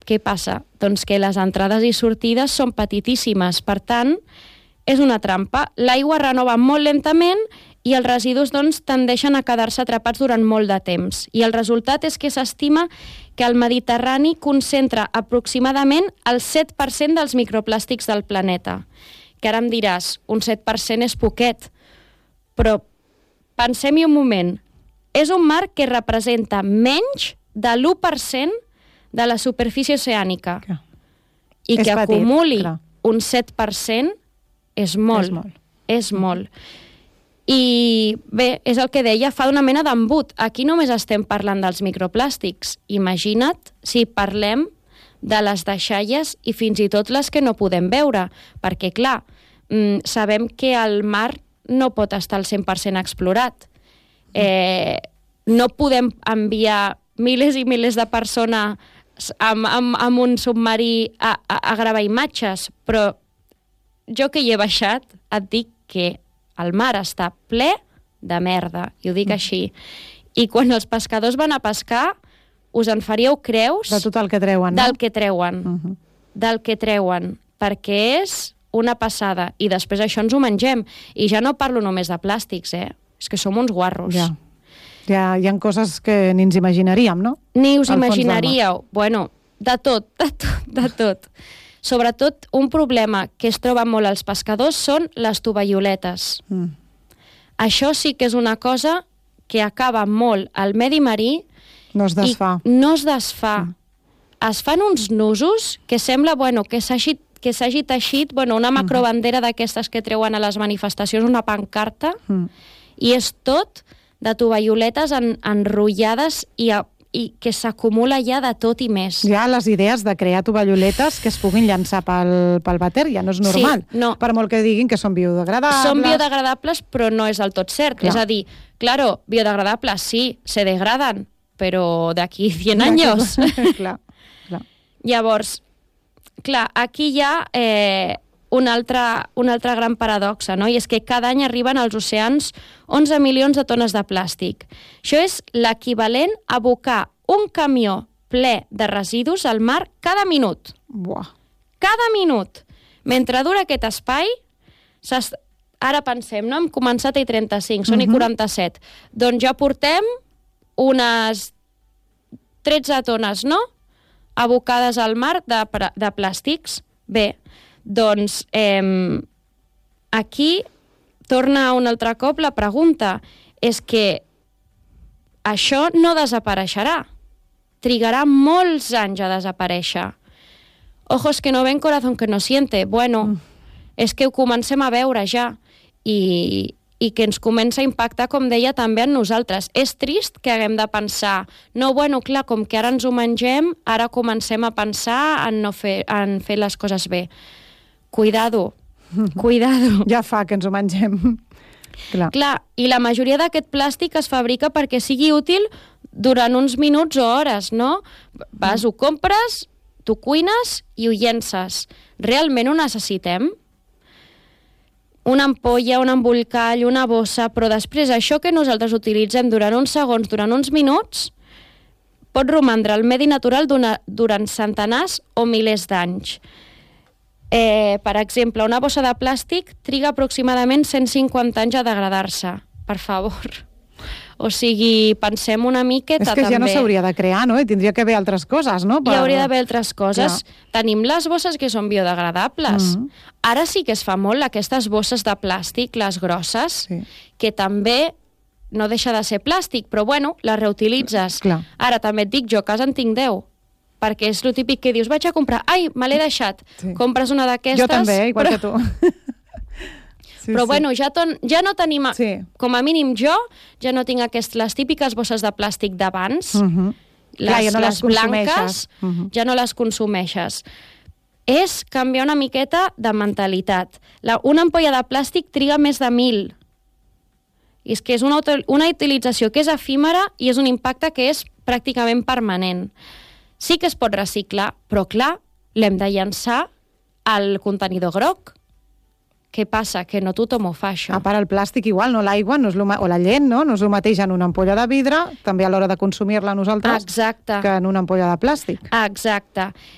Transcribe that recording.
què passa? Doncs que les entrades i sortides són petitíssimes, per tant, és una trampa. L'aigua renova molt lentament i els residus doncs, tendeixen a quedar-se atrapats durant molt de temps. I el resultat és que s'estima que el Mediterrani concentra aproximadament el 7% dels microplàstics del planeta. Que ara em diràs, un 7% és poquet, però pensem-hi un moment. És un mar que representa menys de l'1% de la superfície oceànica. Clar. I És que petit, acumuli clar. un 7% és molt. És molt. I bé, és el que deia, fa una mena d'embut. Aquí només estem parlant dels microplàstics. Imagina't si parlem de les deixalles i fins i tot les que no podem veure. Perquè, clar, sabem que el mar no pot estar al 100% explorat. No podem enviar milers i milers de persones amb un submarí a gravar imatges, però jo que hi he baixat et dic que el mar està ple de merda, i ho dic així. I quan els pescadors van a pescar, us en faríeu creus... De tot el que treuen, no? Del que treuen. Del que treuen. Perquè és una passada. I després això ens ho mengem. I ja no parlo només de plàstics, És que som uns guarros. Ja. Hi ha coses que ni ens imaginaríem, no? Ni us imaginaríeu. Bueno, de tot. Sobretot, un problema que es troba molt als pescadors són les tovalloletes. Això sí que és una cosa que acaba molt al medi marí. No es desfà. No es desfà. Es fan uns nusos que sembla, que s'hagi teixit una macrobandera d'aquestes que treuen a les manifestacions, una pancarta, i és tot de tovalloletes enrotllades i que s'acumula ja de tot i més. Hi ha les idees de crear tovalloletes que es puguin llançar pel vàter, ja no és normal. Sí, no. Per molt que diguin que són biodegradables. Són biodegradables, però no és del tot cert. Clar. És a dir, claro, biodegradables sí, se degradan, però d'aquí 100 anys. Clar. Llavors, clar, aquí hi ha una altra gran paradoxa, no? I és que cada any arriben als oceans 11 milions de tones de plàstic. Això és l'equivalent a abocar un camió ple de residus al mar cada minut. Buah. Cada minut. Mentre dura aquest espai, ara pensem, no? Hem començat a 35, són i 47. Doncs ja portem unes 13 tones, no?, abocades al mar de plàstics. Bé, doncs aquí torna un altre cop la pregunta. És que això no desapareixerà. Trigarà molts anys a desaparèixer. Ojos que no ven, corazón que no siente. Bueno, és que ho comencem a veure ja. I que ens comença a impactar, com deia, també en nosaltres. És trist que haguem de pensar, no, clar, com que ara ens ho mengem, ara comencem a pensar en fer les coses bé. Cuidado. Ja fa que ens ho mengem. Clar, i la majoria d'aquest plàstic es fabrica perquè sigui útil durant uns minuts o hores, no? Vas, ho compres, tu cuines i ho llences. Realment ho necessitem? Una ampolla, un embolcall, una bossa, però després això que nosaltres utilitzem durant uns segons, durant uns minuts, pot romandre al medi natural durant centenars o milers d'anys. Per exemple, una bossa de plàstic triga aproximadament 150 anys a degradar-se. Per favor. O sigui, pensem una miqueta també. És que ja no s'hauria de crear, no? I tindria que haver altres coses, no? Hi hauria d'haver altres coses. Tenim les bosses que són biodegradables. Ara sí que es fa molt aquestes bosses de plàstic, les grosses, que també no deixa de ser plàstic, però les reutilitzes. Ara també et dic, jo a casa en tinc 10, perquè és el típic que dius, vaig a comprar, ai, me l'he deixat. Compres una d'aquestes... Jo també, igual que tu. Però ja no tenim... Com a mínim jo ja no tinc les típiques bosses de plàstic d'abans, les blanques, ja no les consumeixes. És canviar una miqueta de mentalitat. Una ampolla de plàstic triga més de 1.000. I és que és una utilització que és efímera i és un impacte que és pràcticament permanent. Sí que es pot reciclar, però clar, l'hem de llançar al contenidor groc. Què passa? Que no tothom ho fa, això. A part, el plàstic igual, no? L'aigua o la llet, no? No és el mateix en una ampolla de vidre, també a l'hora de consumir-la nosaltres, que en una ampolla de plàstic. Exacte.